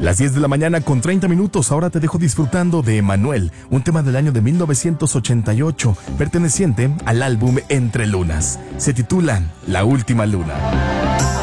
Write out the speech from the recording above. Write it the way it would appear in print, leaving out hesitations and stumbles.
Las 10 de la mañana con 30 minutos. Ahora te dejo disfrutando de Emanuel, un tema del año de 1988, perteneciente al álbum Entre Lunas. Se titula La Última Luna.